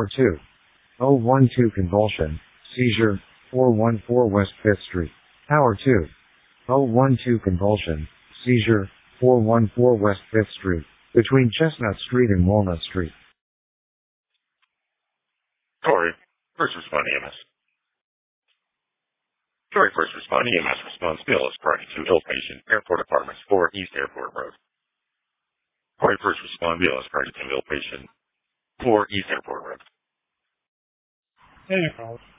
Tower 2. 012 convulsion, seizure, 414 West 5th Street. Tower 2. 012 convulsion, seizure, 414 West 5th Street, between Chestnut Street and Walnut Street. Tory, first respond EMS. Tory, first respond EMS response bill is party to ill patient, Airport Apartments 4 East Airport Road. Tory, first respond bill is party to ill patient, 4 East Airport Road. Any calls?